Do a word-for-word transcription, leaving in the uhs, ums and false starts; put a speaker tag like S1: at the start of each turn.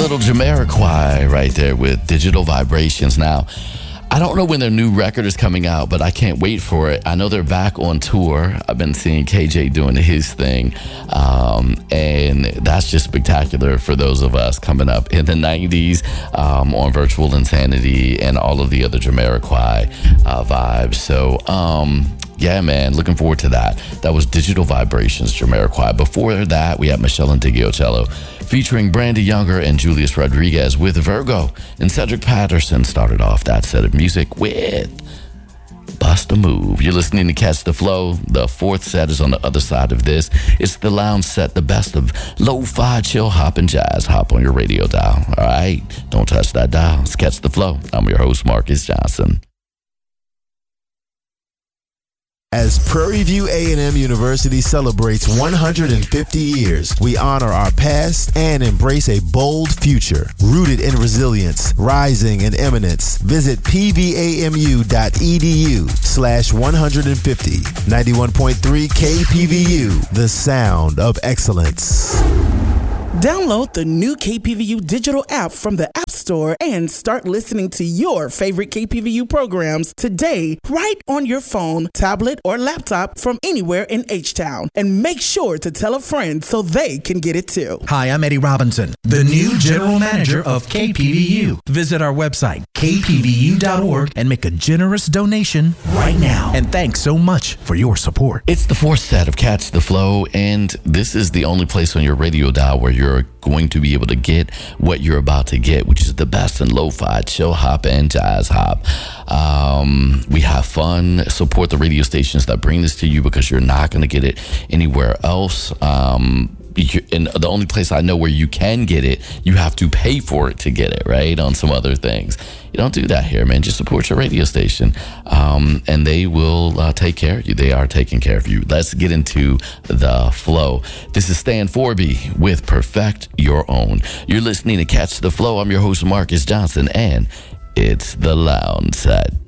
S1: little Jamiroquai right there with Digital Vibrations. Now, I don't know when their new record is coming out, but I can't wait for it. I know they're back on tour. I've been seeing K J doing his thing, um, and that's just spectacular for those of us coming up in the nineties um, on Virtual Insanity and all of the other Jamiroquai uh, vibes. So, um, yeah, man, looking forward to that. That was Digital Vibrations, Jamiroquai. Before that, we had Michelle Indigiocello featuring Brandy Younger and Julius Rodriguez with Virgo. And Cedric Patterson started off that set of music with Bust a Move. You're listening to Catch the Flow. The fourth set is on the other side of this. It's the lounge set, the best of lo-fi, chill, hop, and jazz. Hop on your radio dial, all right? Don't touch that dial. It's Catch the Flow. I'm your host, Marcus Johnson.
S2: As Prairie View A and M University celebrates one hundred fifty years, we honor our past and embrace a bold future. Rooted in resilience, rising in eminence. Visit pvamu.edu slash 150. ninety-one point three K P V U, the sound of excellence.
S3: Download the new K P V U digital app from the App Store and start listening to your favorite K P V U programs today, right on your phone, tablet, or laptop from anywhere in H-Town. And make sure to tell a friend so they can get it too.
S4: Hi, I'm Eddie Robinson, the new general manager of K P V U. Visit our website, k p v u dot org, and make a generous donation right now. And thanks so much for your support.
S1: It's the fourth set of Catch the Flow, and this is the only place on your radio dial where you're going to be able to get what you're about to get, which is the best in lo-fi, chill hop, and jazz hop. Um, we have fun. Support the radio stations that bring this to you because you're not going to get it anywhere else. Um, and the only place I know where you can get it, you have to pay for it to get it, right? On some other things. You don't do that here, man. Just support your radio station, um, and they will uh, take care of you. They are taking care of you. Let's get into the flow. This is Stan Forby with Perfect Your Own. You're listening to Catch the Flow. I'm your host, Marcus Johnson, and it's the Lounge Set.